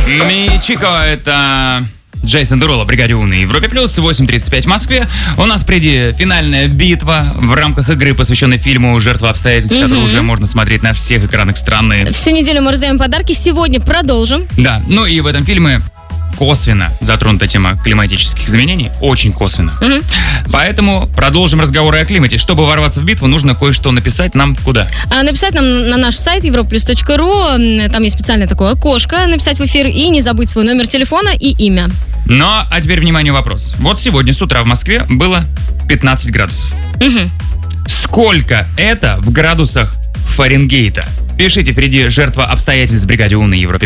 Мичико, это Джейсон Деруло, бригаде У на Европе+, 8:35 в Москве. У нас впереди финальная битва в рамках игры, посвященной фильму «Жертва обстоятельств», который уже можно смотреть на всех экранах страны. Всю неделю мы раздаем подарки, сегодня продолжим. Да, ну и в этом фильме косвенно затронута тема климатических изменений, очень косвенно. Поэтому продолжим разговоры о климате. Чтобы ворваться в битву, нужно кое-что написать нам куда? Написать нам на наш сайт europlus.ru, там есть специальное такое окошко, написать в эфир и не забыть свой номер телефона и имя. Но, а теперь, внимание, вопрос. Вот сегодня с утра в Москве было 15 градусов. Сколько это в градусах Фаренгейта? Пишите впереди «Жертва обстоятельств» в бригаде У на Европе+.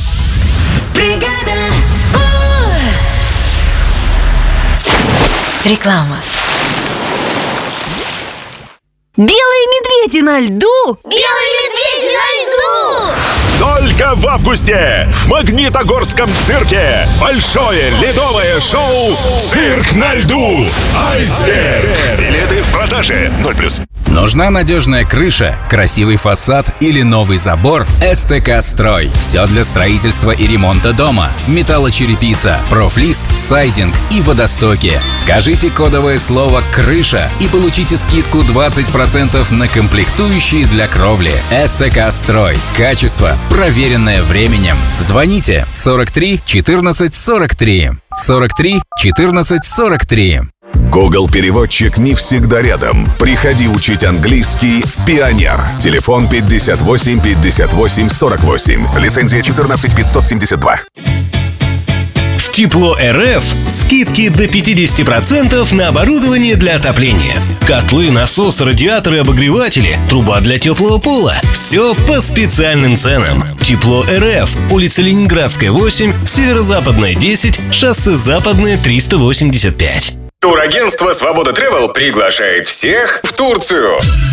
Реклама. Белые медведи на льду! Белые медведи на льду! Только в августе в Магнитогорском цирке большое ледовое шоу «Цирк на льду». Айсберг. Билеты в продаже 0+. Нужна надежная крыша, красивый фасад или новый забор? СТК Строй. Все для строительства и ремонта дома. Металлочерепица, профлист, сайдинг и водостоки. Скажите кодовое слово «крыша» и получите скидку 20% на комплектующие для кровли. СТК Строй. Качество, проверенное временем. Звоните 43 14 43. 43 14 43. Google переводчик не всегда рядом. Приходи учить английский в Пионер. Телефон 58 58 48. Лицензия 14 572. В Тепло РФ скидки до 50% на оборудование для отопления. Котлы, насосы, радиаторы, обогреватели, труба для теплого пола. Все по специальным ценам. Тепло РФ. Улица Ленинградская, 8, Северо-Западная, 10, шоссе Западное, 385. Турагентство «Свобода Тревел» приглашает всех в Турцию.